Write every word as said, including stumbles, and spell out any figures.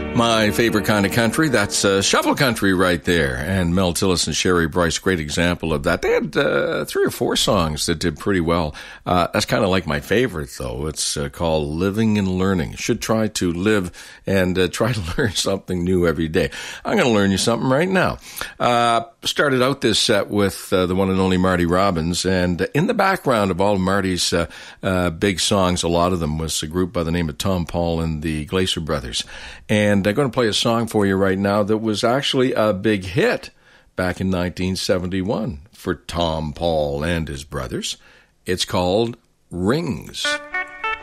My favorite kind of country, that's uh, shuffle country right there. And Mel Tillis and Sherry Bryce, great example of that. They had uh, three or four songs that did pretty well. Uh, that's kind of like my favorite, though. It's uh, called Living and Learning. Should try to live and uh, try to learn something new every day. I'm going to learn you something right now. Uh, started out this set with uh, the one and only Marty Robbins. And in the background of all of Marty's uh, uh, big songs, a lot of them was a group by the name of Tom Paul and the Glaser Brothers. And I'm going to play a song for you right now that was actually a big hit back in nineteen seventy-one for Tom Paul and his brothers. It's called Rings.